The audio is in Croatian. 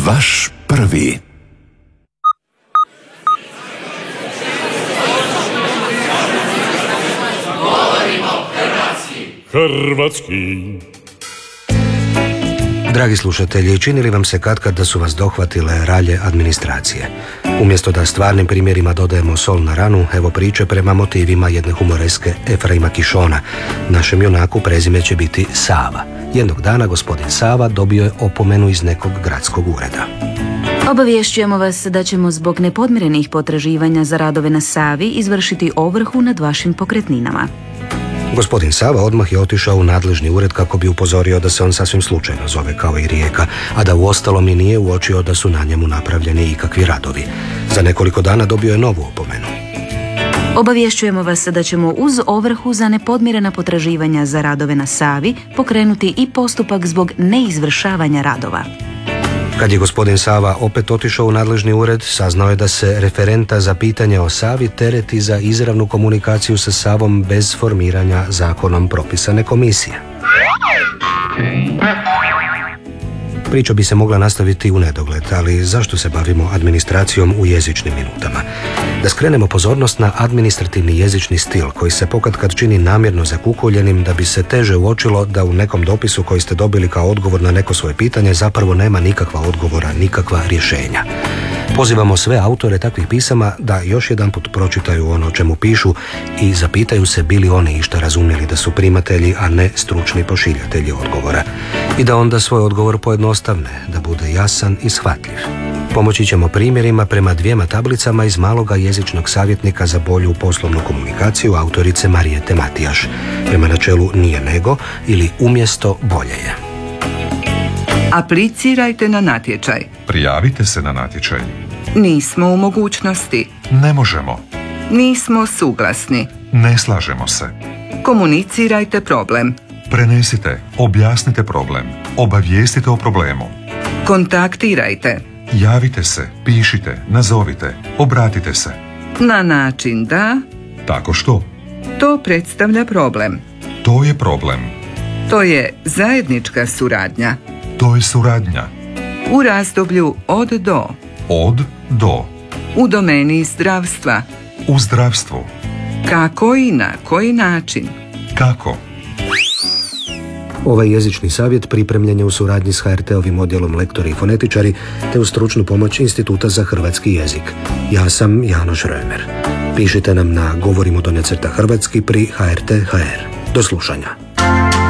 Vaš prvi. Hrvatski. Dragi slušatelji, čini li vam se katkad da su vas dohvatile ralje administracije? Umjesto da stvarnim primjerima dodajemo sol na ranu, evo priče prema motivima jedne humoreske Efraima Kišona. Našem junaku prezime će biti Sava. Jednog dana gospodin Sava dobio je opomenu iz nekog gradskog ureda. Obavješćujemo vas da ćemo zbog nepodmirenih potraživanja za radove na Savi izvršiti ovrhu nad vašim pokretninama. Gospodin Sava odmah je otišao u nadležni ured kako bi upozorio da se on sasvim slučajno zove kao i Rijeka, a da uostalom i nije uočio da su na njemu napravljeni ikakvi radovi. Za nekoliko dana dobio je novu opomenu. Obavješćujemo vas da ćemo uz ovrhu za nepodmirena potraživanja za radove na Savi pokrenuti i postupak zbog neizvršavanja radova. Kad je gospodin Sava opet otišao u nadležni ured, saznao je da se referenta za pitanje o Savi tereti za izravnu komunikaciju sa Savom bez formiranja zakonom propisane komisije. Priča bi se mogla nastaviti u nedogled, ali zašto se bavimo administracijom u jezičnim minutama? Da skrenemo pozornost na administrativni jezični stil koji se pokatkad čini namjerno zakukuljenim da bi se teže uočilo da u nekom dopisu koji ste dobili kao odgovor na neko svoje pitanje zapravo nema nikakva odgovora, nikakva rješenja. Pozivamo sve autore takvih pisama da još jedanput pročitaju ono o čemu pišu i zapitaju se bili oni išta razumjeli da su primatelji, a ne stručni pošiljatelji odgovora. I da onda svoj odgovor pojednostavne, da bude jasan i shvatljiv. Pomoći ćemo primjerima prema 2 tablicama iz maloga jezičnog savjetnika za bolju poslovnu komunikaciju autorice Marijete Matijaš. Prema načelu nije nego ili umjesto bolje je. Aplicirajte na natječaj. Prijavite se na natječaj. Nismo u mogućnosti. Ne možemo. Nismo suglasni. Ne slažemo se. Komunicirajte problem. Prenesite, objasnite problem. Obavijestite o problemu. Kontaktirajte. Javite se, pišite, nazovite, obratite se. Na način da... Tako što? To predstavlja problem. To je problem. To je zajednička suradnja. To je suradnja. U razdoblju od do. Od do. U domeni zdravstva. U zdravstvu. Kako i na koji način. Kako? Ovaj jezični savjet pripremljen je u suradnji s HRT-ovim odjelom lektori i fonetičari te uz stručnu pomoć Instituta za hrvatski jezik. Ja sam Janoš Römer. Pišite nam na govorimo_hrvatski pri HRT.hr. Do slušanja.